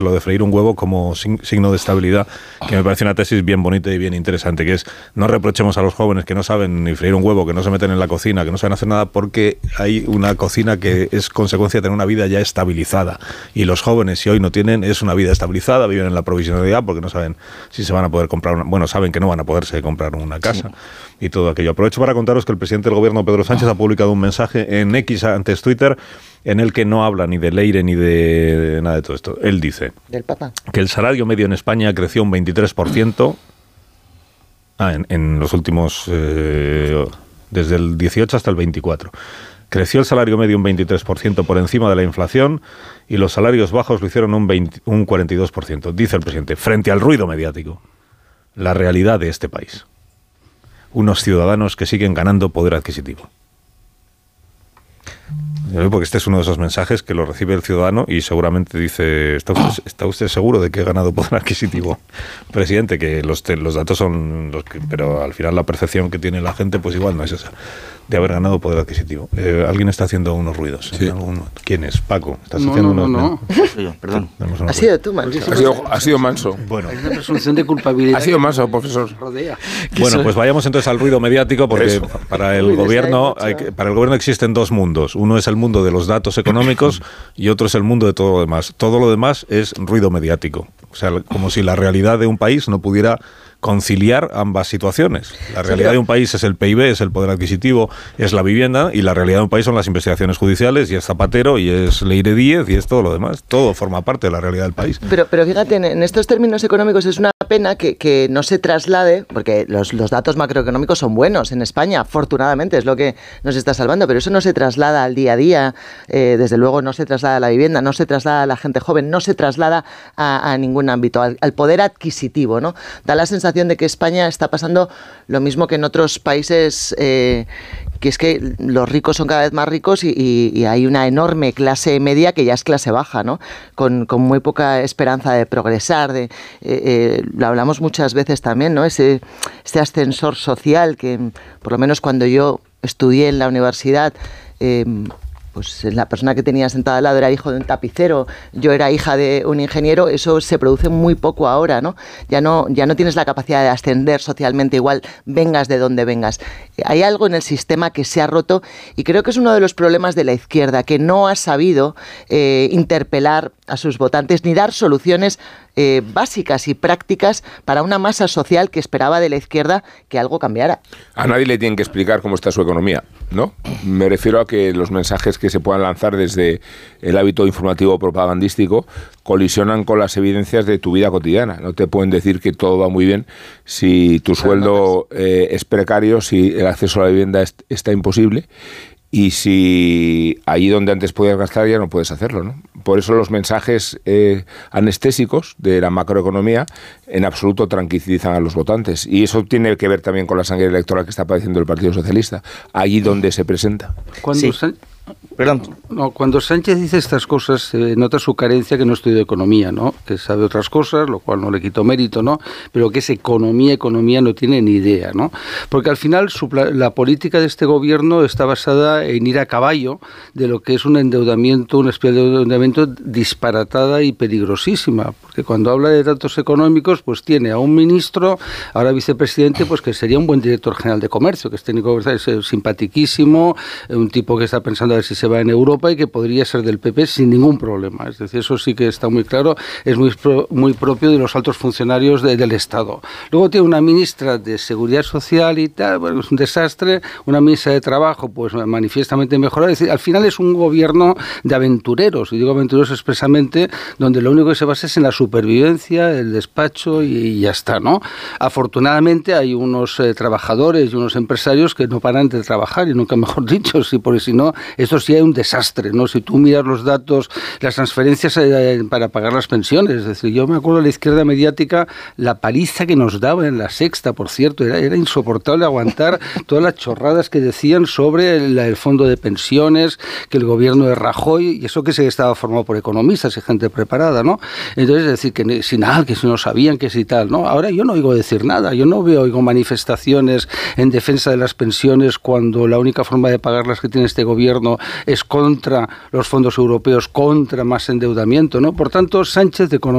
lo de freír un huevo como signo de estabilidad, que me parece una tesis bien bonita y bien interesante, que es: no reprochemos a los jóvenes que no saben ni freír un huevo, que no se meten en la cocina, que no saben hacer nada, porque hay una cocina que es consecuencia de tener una vida ya estabilizada, y los jóvenes, si hoy no tienen, es una vida estabilizada, viven en la provisionalidad porque no saben si se van a poder comprar saben que no van a poderse comprar una casa, y todo aquello. Aprovecho para contaros que el presidente del gobierno, Pedro Sánchez, ha publicado un mensaje en X, antes Twitter, en el que no habla ni de Leire ni de nada de todo esto. Él dice del Papa que el salario medio en España creció un 23% en los últimos, desde el 18 hasta el 24. Creció el salario medio un 23% por encima de la inflación, y los salarios bajos lo hicieron un 42%. Dice el presidente: frente al ruido mediático, la realidad de este país: unos ciudadanos que siguen ganando poder adquisitivo. Porque este es uno de esos mensajes que lo recibe el ciudadano y seguramente dice: ¿Está usted seguro de que ha ganado poder adquisitivo? Presidente, que los datos son los que, pero al final la percepción que tiene la gente pues igual no es esa, de haber ganado poder adquisitión. Alguien está haciendo unos ruidos. Sí. ¿Quién es? Paco. ¿Estás haciendo unos? No. Perdón. Ha sido tú, Manso. Ha sido Manso. Bueno. Hay una presunción de culpabilidad. Ha sido Manso, profesor. Rodea. Bueno, pues vayamos entonces al ruido mediático, porque para el gobierno existen dos mundos. Uno es el mundo de los datos económicos y otro es el mundo de todo lo demás. Todo lo demás es ruido mediático. O sea, como si la realidad de un país no pudiera conciliar ambas situaciones. La realidad de un país es el PIB, es el poder adquisitivo, es la vivienda, y la realidad de un país son las investigaciones judiciales, y es Zapatero, y es Leire Díez, y es todo lo demás. Todo forma parte de la realidad del país. Pero fíjate, en estos términos económicos es una pena que no se traslade, porque los datos macroeconómicos son buenos en España, afortunadamente, es lo que nos está salvando, pero eso no se traslada al día a día, desde luego no se traslada a la vivienda, no se traslada a la gente joven, no se traslada a ningún ámbito, al poder adquisitivo, ¿no? Da la sensación de que España está pasando lo mismo que en otros países, que es que los ricos son cada vez más ricos y hay una enorme clase media que ya es clase baja, ¿no? Con muy poca esperanza de progresar. Lo hablamos muchas veces también, ¿no? Este ascensor social que, por lo menos cuando yo estudié en la universidad, pues la persona que tenía sentada al lado era hijo de un tapicero, yo era hija de un ingeniero, eso se produce muy poco ahora, ¿no? Ya no tienes la capacidad de ascender socialmente, igual vengas de donde vengas. Hay algo en el sistema que se ha roto, y creo que es uno de los problemas de la izquierda, que no ha sabido interpelar a sus votantes ni dar soluciones básicas y prácticas para una masa social que esperaba de la izquierda que algo cambiara. A nadie le tienen que explicar cómo está su economía, ¿no? Me refiero a que los mensajes que se puedan lanzar desde el hábito informativo propagandístico colisionan con las evidencias de tu vida cotidiana. No te pueden decir que todo va muy bien si tu sueldo es precario, si el acceso a la vivienda está imposible, y si allí donde antes podías gastar ya no puedes hacerlo, ¿no? Por eso los mensajes anestésicos de la macroeconomía en absoluto tranquilizan a los votantes, y eso tiene que ver también con la sangre electoral que está padeciendo el Partido Socialista, allí donde se presenta. Cuando Sánchez dice estas cosas, nota su carencia, que no estudia economía, ¿no? Que sabe otras cosas, lo cual no le quito mérito, ¿no? Pero que es economía no tiene ni idea, ¿no? Porque al final la política de este gobierno está basada en ir a caballo de lo que es un endeudamiento, una espiral de endeudamiento disparatada y peligrosísima. Porque cuando habla de datos económicos, pues tiene a un ministro, ahora vicepresidente, pues que sería un buen director general de comercio, que es técnico, es simpatiquísimo, un tipo que está pensando a ver si se va en Europa y que podría ser del PP sin ningún problema. Es decir, eso sí que está muy claro, es muy propio de los altos funcionarios del Estado. Luego tiene una ministra de Seguridad Social y tal, bueno, es un desastre, una ministra de Trabajo, pues manifiestamente mejorada. Es decir, al final es un gobierno de aventureros, y digo aventureros expresamente, donde lo único que se basa es en la supervivencia, el despacho y ya está, ¿no? Afortunadamente hay unos trabajadores y unos empresarios que no paran de trabajar, y nunca mejor dicho, porque si no, esto sí hay un desastre, ¿no? Si tú miras los datos, las transferencias para pagar las pensiones, es decir, yo me acuerdo de la izquierda mediática, la paliza que nos daba en La Sexta, por cierto, era insoportable aguantar todas las chorradas que decían sobre el fondo de pensiones, que el gobierno de Rajoy, y eso que se estaba formado por economistas y gente preparada, ¿no? Entonces, es decir, que si no sabían, que si tal, ¿no? Ahora yo no oigo decir nada, yo no oigo manifestaciones en defensa de las pensiones cuando la única forma de pagarlas que tiene este gobierno es contra los fondos europeos, contra más endeudamiento, ¿no? Por tanto, Sánchez de economía